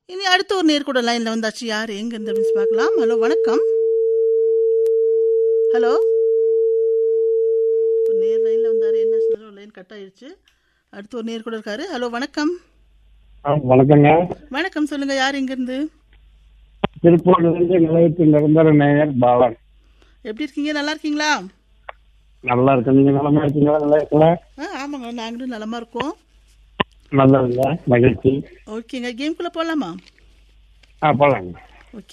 இனி அடுத்த ஒரு நேர் கூட லைன்ல வந்தாச்சு. யார் எங்க இருந்து அப்படின்னு பார்க்கலாம். ஹலோ வணக்கம். ஹலோ, நேர் லைன்ல வந்தாரு, என்ன சொன்னாலும் லைன் கட் ஆயிடுச்சு. அடுத்து ஒரு நேர் கூட இருக்காரு. ஹலோ வணக்கம். வணக்கங்க. வணக்கம், சொல்லுங்க யார் எங்க இருந்து? திருப்பூர்லேருந்து நிலையத்தில் நிரந்தர நேயர் பாலன். எப்படி இருக்கீங்க? நல்லா இருக்கீங்களா? நல்லா இருக்கு. நீங்க நலமா இருக்கீங்களா? நிலையத்துல ஆமாங்க, நாங்களும் நலமா இருக்கோம். நல்லதுங்க, மகிழ்ச்சி. ஓகேங்க, கேம்குள்ள போலாமா? போலாங்க. ஓகே.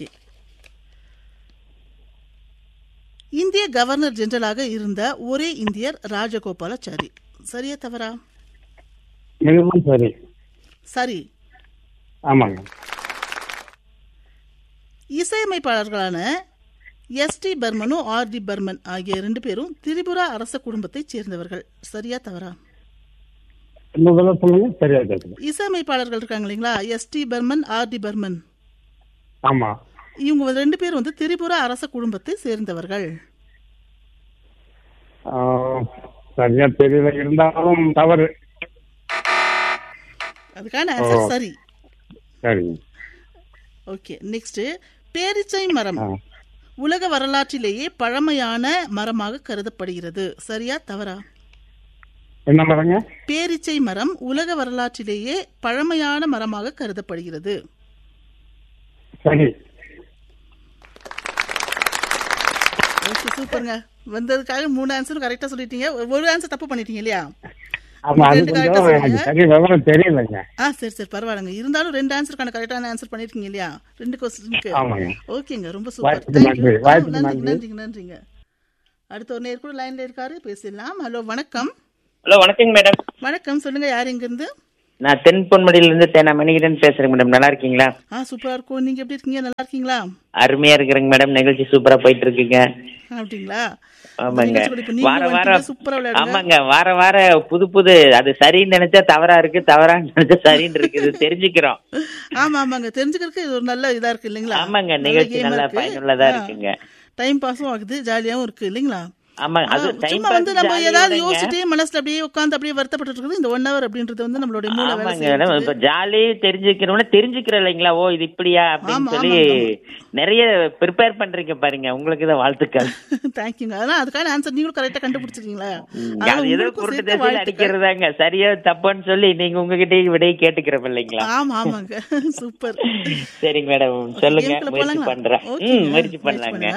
இந்திய கவர்னர் ஜெனரலாக இருந்த ஒரே இந்தியர் ராஜகோபாலாச்சாரி. சரியா தவறா? மிகவும் சரி. சரி. ஆமாங்க. இசையமைப்பாளர்களான எஸ்.டி. பர்மனும் ஆர்.டி. பர்மன் ஆகிய 2 பேரும் திரிபுரா அரச குடும்பத்தைச் சேர்ந்தவர்கள். சரியா தவறா? சொல்லுங்க. சரியா கேட்குது. இசையமைப்பாளர்கள் இருக்காங்க இல்லைங்களா, எஸ்.டி. Burman, RD. பர்மன். ஆமா. இவங்க 2 பேரும் திரிபுரா அரச குடும்பத்தை சேர்ந்தவர்கள். சரியா தெரியல, இருந்தாலும் தவறு. அதுக்கான ஆன்சர் சரி. சரிங்க. Okay, next. பேரிச்சை மரம் உலக வரலாற்றிலேயே பழமையான மரமாக கருதப்படுகிறது. சரியா தவறா? என்ன மரங்க? பேரிச்சை மரம் உலக வரலாற்றிலேயே பழமையான மரமாக கருதப்படுகிறது. சரி. ஓகே, சூப்பருங்க. வந்ததுக்காக 3 ஆன்சரும் கரெக்டா சொல்லிட்டீங்க. ஒரு ஆன்சர் தப்பு பண்ணிட்டீங்க இல்லையா? தெரியலங்க. சரி பரவாயில்லைங்க. இருந்தாலும் 2 ஆன்சருக்கான கரெக்டான ஆன்சர் பண்ணிருக்கீங்க இல்லையா? 2 क्वेश्चनக்கு. ஓகேங்க, ரொம்ப சூப்பர். நன்றிங்க. அடுத்த ஒரு நேர் கூட லைன்ல இருக்காரு, பேசலாம். ஹலோ வணக்கம். ஹலோ வணக்கங்க மேடம். வணக்கம், சொல்லுங்க யார் எங்க இருந்து? நான் தென்பொன்மடியில இருந்து தேனா மணிகண்டன் பேசுறேன் மேடம். நல்லா இருக்கீங்களா? சூப்பரா இருக்கும். நீங்க எப்படி இருக்கீங்க? நல்லா இருக்கீங்களா? அருமையா இருக்கிறேங்க மேடம். நிகழ்ச்சி சூப்பரா போயிட்டு இருக்குங்க. அப்படிங்களா? ஆமாங்க. வார வார புது அது சரின்னு நினைச்சா தவறா இருக்கு, தவறான்னு நினைச்சா சரின்னு இருக்குது, தெரிஞ்சுக்கிறோம். ஆமாங்க, தெரிஞ்சுக்கிறதுக்கு இது ஒரு நல்ல இதா இருக்கு இல்லைங்களா? ஆமாங்க, நிகழ்ச்சி நல்லா பயனுள்ளதா இருக்குங்க. டைம் பாஸும் ஆகுது, ஜாலியாவும் இருக்கு இல்லைங்களா? ஆமாங்க. அது சும்மா நம்ம ஏதாவது யோசிச்சுட்டே மனசுல அப்படியே உட்கார்ந்து அப்படியே வருத்தப்பட்டு இருக்குது. இந்த 1 hour அப்படின்றது நம்மளுடைய மூளை வேலை செய்யுது. இப்ப ஜாலி தெரிஞ்சுக்கிறோம் இல்லைங்களா? ஓ இது இப்படியா அப்படின்னு சொல்லி நிறைய ப்ரிப்பேர் பண்றீங்க பாருங்க. உங்களுக்கு தான் வாழ்த்துக்கள். தேங்க்யூங்க. அதான் அதுக்கான ஆன்சர் நீங்களும் கரெக்டா கண்டுபிடிச்சிருக்கீங்களா? ஏதோ குருட்டு தேசையில அடிக்கிறதாங்க. சரியா தப்புன்னு சொல்லி நீங்க உங்ககிட்ட விடையை கேட்டுக்கிறோம் இல்லைங்களா? ஆமாங்க, சூப்பர். சரிங்க மேடம், சொல்லுங்க. முயற்சி பண்றேன். முயற்சி பண்ணலாங்க.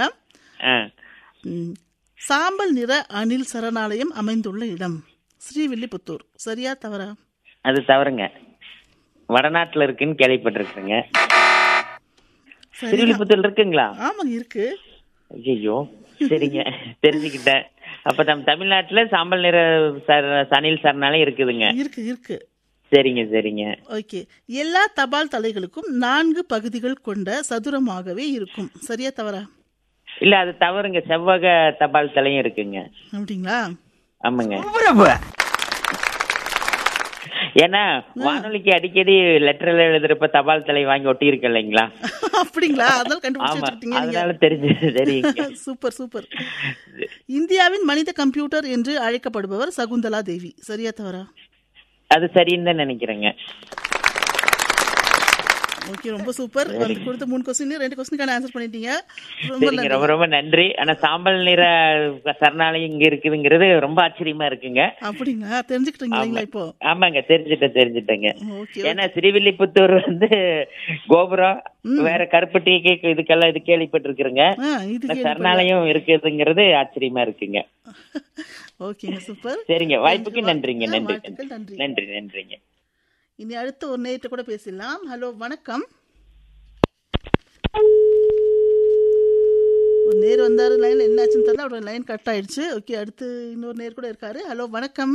சாம்பல் நிற அணில் சரணாலயம் அமைந்துள்ள இடம் ஸ்ரீவில்லிபுத்தூர். சரியா தவறா? அது தவறுங்க. வடநாட்டுல இருக்குன்னு கேள்விப்பட்டிருக்கேங்க. ஸ்ரீவில்லிபுத்தூர் இருக்குங்களா? ஆமாங்க, இருக்கு. ஐயோ, சரிங்க, தெரிஞ்சுக்கிட்டேன். அப்ப நம்ம தமிழ்நாட்டுல சாம்பல் நிற அணில் சரணாலயம் இருக்குதுங்க. இருக்கு. சரிங்க. ஓகே. எல்லா தபால் தலைகளுக்கும் 4 பகுதிகள் கொண்ட சதுரமாகவே இருக்கும். சரியா தவறா? இல்ல, அது தவறுங்க. செவ்வக தபால் தலையும் இருக்குங்க. அப்படிங்களா? ஆமாங்க. ஏன்னா வானொலிக்கு அடிக்கடி லெட்டர்ல எழுதுறப்ப தபால் தலை வாங்கி ஒட்டி இருக்கு இல்லைங்களா? அப்படிங்களா? அதனால கண்டுபிடிச்சிட்டீங்க. அதனால தெரியுங்க. சூப்பர். இந்தியாவின் மனித கம்ப்யூட்டர் என்று அழைக்கப்படுபவர் சகுந்தலா தேவி. சரியா தவறா? அது சரின்னு தான் நினைக்கிறேங்க. ஓகே, ரொம்ப சூப்பர். கொடுத்த 3 क्वेश्चन 2 क्वेश्चनக்கான ஆன்சர் பண்ணிட்டீங்க. ரொம்ப நன்றி. ஆனா சாம்பல் நிற சரணாலயம் இங்க இருக்குதுங்கிறது ரொம்ப ஆச்சரியமா இருக்குங்க. அப்படிங்களா? தெரிஞ்சுக்கிட்டீங்களா இப்போ? ஆமாங்க, தெரிஞ்சுட்டேங்க. ஏன்னா ஸ்ரீவில்லிபுத்தூர் கோபுரம் வேற கருப்பட்டி இதுக்கெல்லாம் இது கேள்விப்பட்டிருக்கிறேங்க. சரணாலயம் இருக்குதுங்கிறது ஆச்சரியமா இருக்குங்க. ஓகேங்க, சூப்பர். சரிங்க, வாய்ப்புக்கு நன்றிங்க. நன்றிங்க. இனி அடுத்த ஒரு நேரத்தை கூட பேசலாம். ஹலோ வணக்கம். ஒரு நேர் வந்தாரு, லைன் என்னாச்சுன்னு தெரியல, அவரோட லைன் கட் ஆயிடுச்சு. ஓகே, அடுத்து இன்னொரு நேர் கூட இருக்காரு. ஹலோ வணக்கம்.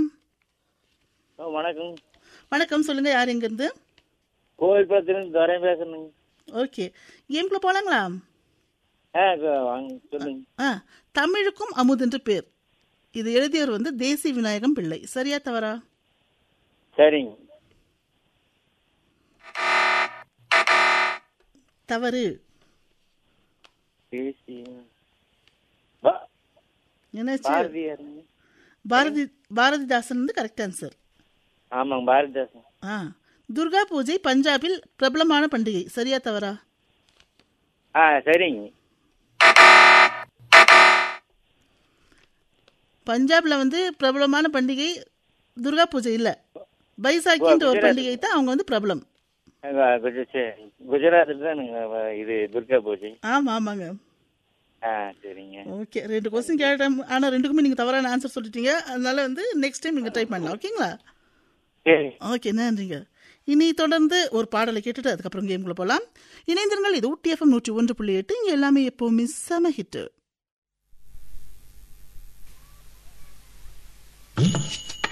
வணக்கம், சொல்லுங்க யார் எங்க இருந்து? கோவில்புரத்திலிருந்து துரை பேசணுங்க. ஓகே, கேம்குள்ள போலாங்களா? சொல்லுங்க. தமிழுக்கும் அமுது என்று பேர். இது எழுதியவர் தேசி விநாயகம் பிள்ளை. சரியா தவறா? சரிங்க. தவறு. Bharathidasan correct answer. ஆமாங்க, பாரதிதாசன். துர்கா பூஜை பஞ்சாபில் பிரபலமான பண்டிகை. சரியா தவறா? சரிங்க. பஞ்சாப்ல வந்து பிரபலமான பண்டிகை துர்கா பூஜை இல்ல, பைசாக்கின்ற ஒரு பண்டிகை தான் அவங்க வந்து பிரபலம். குஜராத்தில் தான் இது துர்கா பூஜை. ஆமா ஆமாங்க. சரிங்க. ஓகே, 2 கொஸ்டின் கேட்டேன், ஆனா 2க்குமே நீங்க தவறான ஆன்சர் சொல்லிட்டீங்க. அதனால வந்து நெக்ஸ்ட் டைம் நீங்க ட்ரை பண்ணலாம். ஓகேங்களா? ஓகே, நன்றிங்க. இனி தொடர்ந்து ஒரு பாடலை கேட்டுட்டு அதுக்கப்புறம் கேம்குள்ள போகலாம். இணைந்திருங்கள். இது ஊட்டி FM 101.8. இங்க எல்லாமே எப்பவுமே செம ஹிட்.